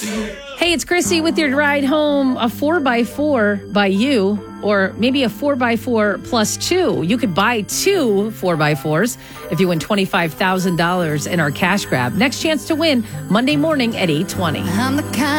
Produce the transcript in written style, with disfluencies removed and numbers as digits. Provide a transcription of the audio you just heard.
Hey, it's Chrissy with your ride home. A 4x4 by you, or maybe a 4x4 plus two. You could buy two 4x4s if you win $25,000 in our cash grab. Next chance to win Monday morning at 8:20. I'm the kind